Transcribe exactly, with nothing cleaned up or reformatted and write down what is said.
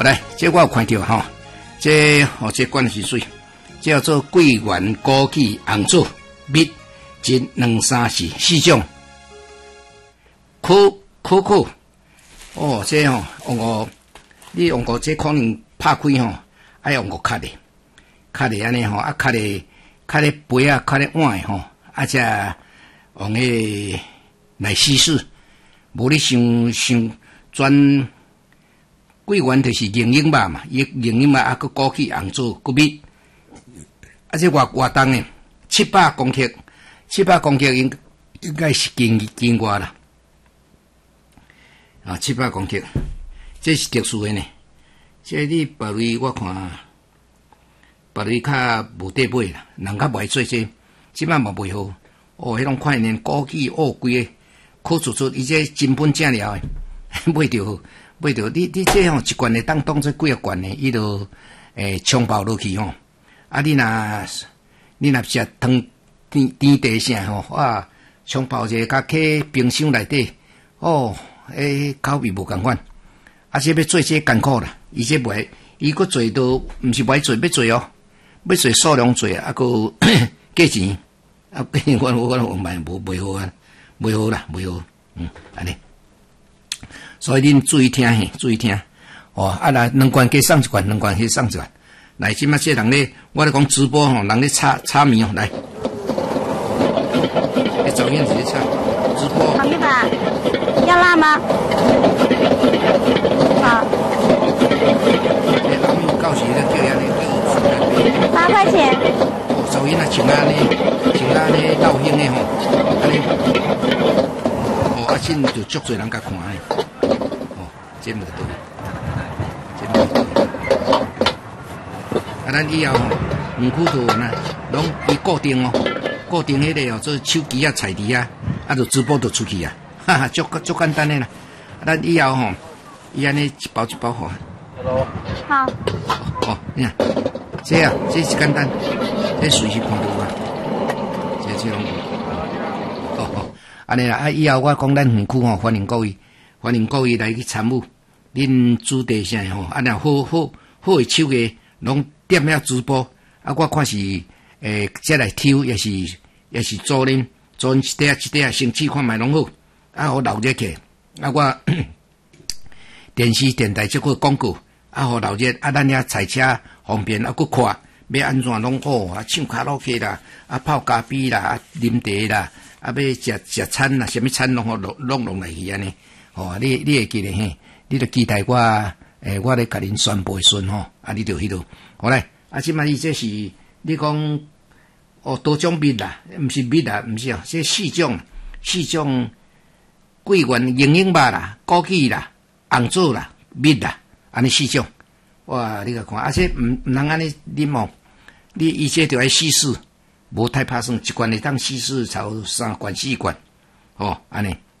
好来，这我有看到哈，这哦这管是水，叫做桂圆、枸杞、红枣、蜜、金两三四四种，可可可，哦这吼用个，你用个这可能拍开吼，爱用个卡的，卡的安尼吼，啊卡的卡的杯啊，卡的碗吼，啊只用个来稀释，无你想想专。桂圆就是凝凝肉嘛，凝凝凝肉啊，个枸杞、红枣、个蜜，啊，这活活重呢，七百公克，七百公克应应该是斤斤外啦，啊，七百公克，这是特殊的呢。这你别类我看，别类较无得买啦，人较袂做这，即摆嘛袂好。哦，迄种概念枸杞哦贵个，可出出伊这真本正料的，买着好。买着你你这吼一罐的当当做几啊罐的，伊就诶冲泡落去吼。啊，你若你若食汤甜甜茶啥吼，哇，冲泡者甲去冰箱内底，哦，诶口味无共款。啊，这要做这艰苦啦，伊这袂，伊搁做都毋是袂做，要做哦，要做数量做啊，搁价钱啊，我我我我买无袂好啊，袂好啦，袂好，嗯，安尼。所以恁注意听嘿，注意听哦！啊来，两罐加送一罐，两罐加送一罐。来，即马这人咧，我咧讲直播吼，人咧炒炒面哦，来，你找样子咧炒直播。好，一把，要辣吗？好。这老米告诉咧，叫人咧叫八块钱。哦，手艺那请啊呢，请啊呢老兄的吼，安尼。哦，啊，现就足侪人甲看诶。这么多，这么多。啊，咱以后五苦头呢，拢伊固定哦，固定迄个哦，做手机啊、菜碟啊，啊，就直播就出去啊，哈哈，足足简单的啦。啊，咱以后吼，伊安尼一包一包吼。Hello。好。哦，你看，这啊，这是简单，这随时看到啊，这这种。哦哦，安尼啦，啊，以后我讲咱五苦吼，欢迎各位。欢迎各位来去参与，恁主题啥吼？啊，若好好好诶手艺，拢点遐直播，啊，我看是诶，再来抽，也是也是做恁做一块一块生气看卖拢好，啊，我留热起，啊，我电视电台即个广告，啊，互留热，啊，咱遐赛车方便，啊，佫看要安怎拢好，啊，唱卡拉 OK 啦，啊，泡咖啡啦，啊，啉茶啦，啊，要食食餐啦，啥物餐拢好拢拢拢来去安尼。哦，你你会记得嘿？你著期待我诶，我咧甲恁宣布顺吼，啊，你著迄度好嘞。啊，即摆伊这是你讲哦，多种蜜啦，毋是蜜啦，毋是哦，这四种四种桂圆、凝凝肉啦、枸杞啦、红枣啦、蜜啦，安尼四种。哇，你甲看，而且毋毋通安尼啉哦，你伊这著爱稀释，无太拍算，一罐会当稀释超三罐四罐，哦，安尼。